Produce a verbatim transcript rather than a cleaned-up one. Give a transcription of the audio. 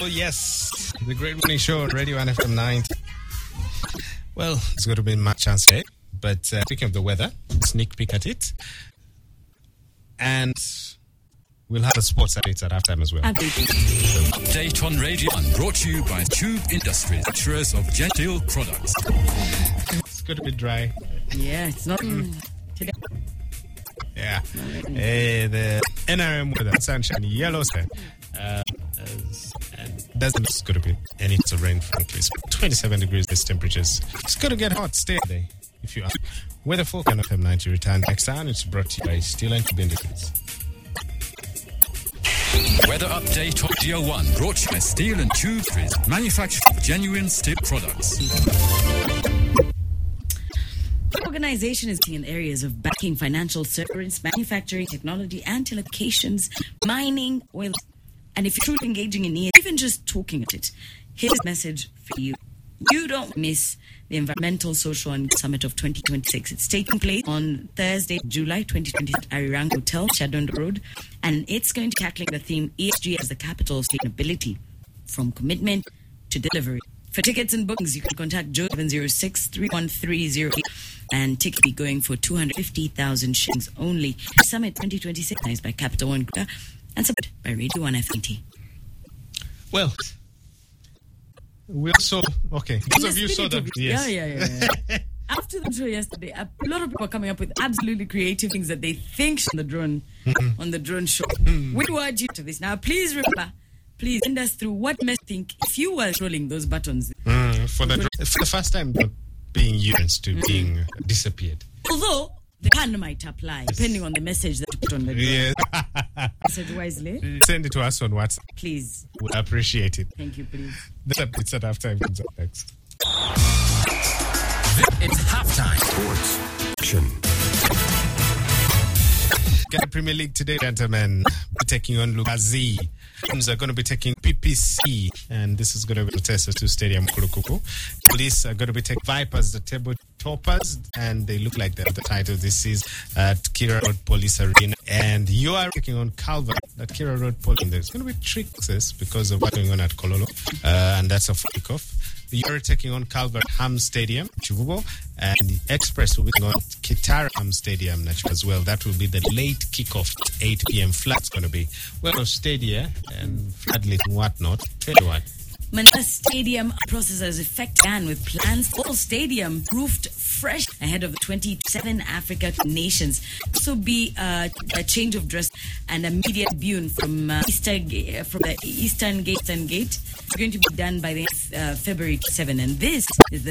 Oh, yes. The Great Morning Show, Radio one F M ninety. Well, it's going to be my chance today. But uh, speaking of the weather, sneak peek at it. And we'll have the sports updates at halftime as well. Update on Radio one, brought to you by Tube Industries, manufacturers of Gentile products. It's going to be dry. Yeah, it's not mm. today. Yeah. Hey, the N R M weather, sunshine, yellow sky. Uh, and doesn't look going to be any sort of rain, frankly. It's twenty-seven degrees, this temperatures. It's going to get hot, stay there. If you are. Weather forecast of F M ninety return next time. It's brought to you by Steel and Tube Industries. Weather update on Radio one, brought to you by Steel and Tube Industries, manufacturers of genuine steel products. The organization is in areas of banking, financial service, manufacturing, technology, and telecommunications, mining, oil. And if you're truly engaging in it, even just talking about it, here's a message for you. You don't miss the Environmental, Social and Summit of twenty twenty-six. It's taking place on Thursday, July twenty twenty at Arirang Hotel, Shadondo Road. And it's going to be tackling the theme E S G as the capital of sustainability, from commitment to delivery. For tickets and bookings, you can contact Joe seven zero six, three one three zero eight. And tickets be going for two hundred fifty thousand shillings only. Summit twenty twenty-six is by Capital One Group and supported by Radio one F M T. Well, we also, okay, those of you saw that, yes. Yeah, yeah, yeah. yeah. After the show yesterday, a lot of people are coming up with absolutely creative things that they think on the drone, mm-hmm. on the drone show. Mm-hmm. We urge you to this. Now, please remember, please send us through what you think if you were rolling those buttons. Mm, for, the, for the first time, being used to mm. being disappeared. Although, the ban might apply, depending on the message that you put on the drone. Yes. Message wisely. Send it to us on WhatsApp. Please. We'll appreciate it. Thank you, please. This episode at halftime comes up next. It's halftime. Sports action. Get the Premier League today, gentlemen. We're taking on Lugazi. Teams are going to be taking P P C, and this is going to be the test to Stadium Kurukuku. Police are going to be taking Vipers, the table toppers, and they look like they're the title this is at Kira Road Police Arena. And you are taking on Calvert at Kira Road Police. There's going to be tricks because of what's going on at Kololo, uh, and that's a kickoff. You're taking on Calvert Ham Stadium, Chivugo, and the Express will be on Kitara Ham Stadium as well. That will be the late kickoff at eight p.m. Flat's going to be well on Stadia and Fladley and whatnot. Tell you what. Manila Stadium process has effect began with plans for stadium roofed fresh ahead of the twenty-seven Africa Nations. This will be uh, a change of dress and immediate debut from uh, Easter, from the Eastern Gate. Eastern Gate. It's going to be done by the uh, February seventh, and this is the